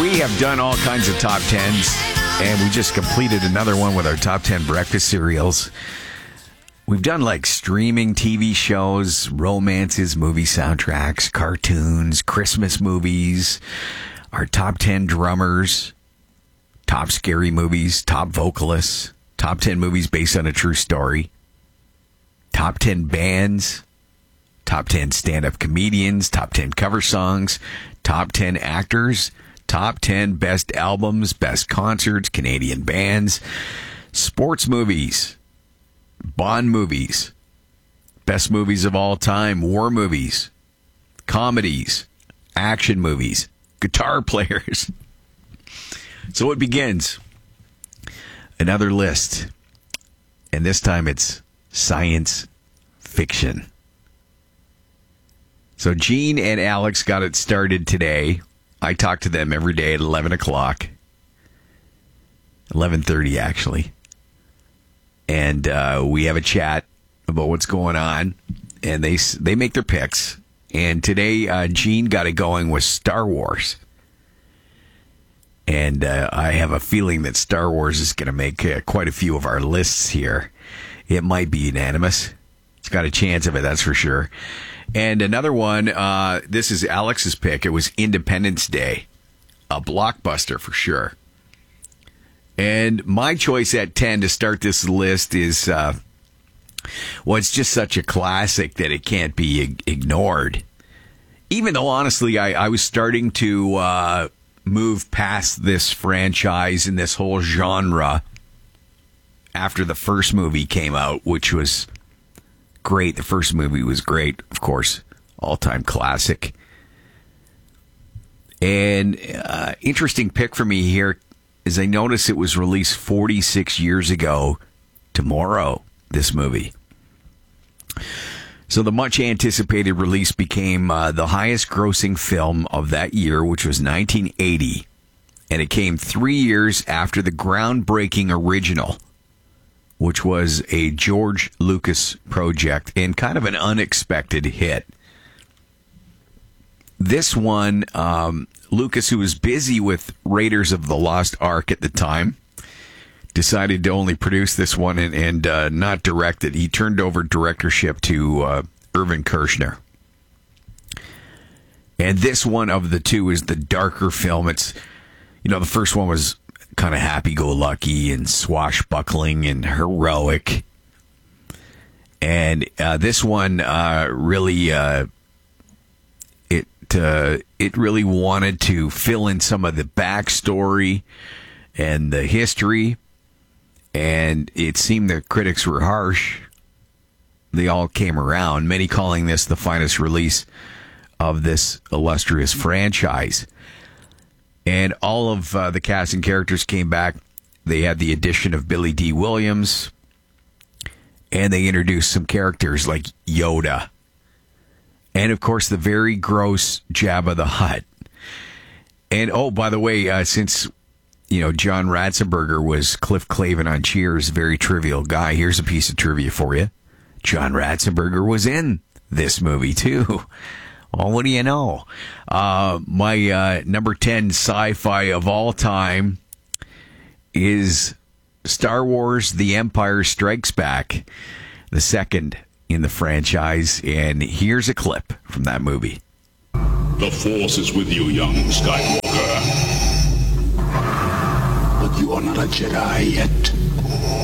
We have done all kinds of top tens, and we just completed another one with our top 10 breakfast cereals. We've done like streaming TV shows, romances, movie soundtracks, cartoons, Christmas movies, our top 10 drummers, top scary movies, top vocalists, top 10 movies based on a true story, top 10 bands, top 10 stand-up comedians, top 10 cover songs, top 10 actors, top 10 best albums, best concerts, Canadian bands, sports movies, Bond movies, best movies of all time, war movies, comedies, action movies, guitar players. So it begins. Another list. And this time it's science fiction. So Gene and Alex got it started today. I talk to them every day at 11 o'clock. 11:30, actually. And we have a chat about what's going on. And they make their picks. And today, Gene got it going with Star Wars. And I have a feeling that Star Wars is going to make quite a few of our lists here. It might be unanimous. It's got a chance of it, that's for sure. And another one, this is Alex's pick. It was Independence Day. A blockbuster for sure. And my choice at 10 to start this list is, it's just such a classic that it can't be ignored. Even though, honestly, I was starting to move past this franchise and this whole genre after the first movie came out, which was great. The first movie was great, of course, all-time classic. And interesting pick for me here is I noticed it was released 46 years ago tomorrow, this movie. So the much-anticipated release became the highest-grossing film of that year, which was 1980. And it came 3 years after the groundbreaking original, which was a George Lucas project and kind of an unexpected hit. This one, Lucas, who was busy with Raiders of the Lost Ark at the time, decided to only produce this one and not direct it. He turned over directorship to Irvin Kershner. And this one of the two is the darker film. It's, the first one was kind of happy-go-lucky and swashbuckling and heroic. And this one really, it really wanted to fill in some of the backstory and the history. And it seemed that critics were harsh. They all came around, many calling this the finest release of this illustrious franchise. And all of the cast and characters came back. They had the addition of Billy D. Williams. And they introduced some characters like Yoda. And, of course, the very gross Jabba the Hutt. And, by the way, since John Ratzenberger was Cliff Clavin on Cheers, very trivial guy. Here's a piece of trivia for you. John Ratzenberger was in this movie, too. Well, what do you know? My number 10 sci-fi of all time is Star Wars The Empire Strikes Back, the second in the franchise. And here's a clip from that movie. The Force is with you, young Skywalker. But you are not a Jedi yet.